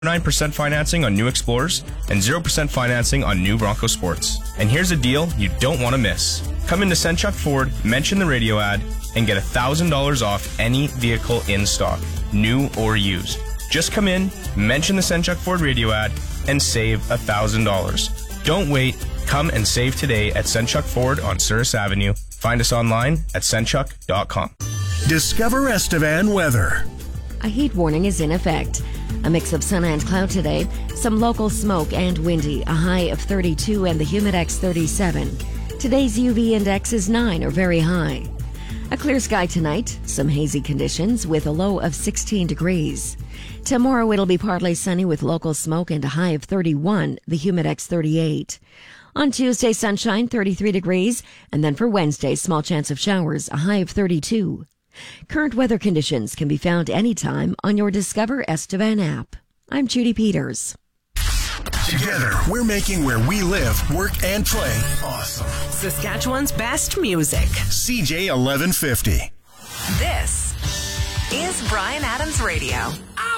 9% financing on new Explorers and 0% financing on new Bronco Sports. And here's a deal you don't want to miss. Come into Senchuk Ford, mention the radio ad, and get $1,000 off any vehicle in stock, new or used. Just come in, mention the Senchuk Ford radio ad, and save $1,000. Don't wait. Come and save today at Senchuk Ford on Souris Avenue. Find us online at senchuk.com. Discover Estevan weather. A heat warning is in effect. A mix of sun and cloud today, some local smoke and windy, a high of 32 and the Humidex 37. Today's UV index is 9 or very high. A clear sky tonight, some hazy conditions with a low of 16 degrees. Tomorrow it'll be partly sunny with local smoke and a high of 31, the Humidex 38. On Tuesday, sunshine, 33 degrees, and then for Wednesday, small chance of showers, a high of 32. Current weather conditions can be found anytime on your Discover Estevan app. I'm Judy Peters. Together, we're making where we live, work, and play awesome. Saskatchewan's best music. CJ 1150. This is Bryan Adams Radio.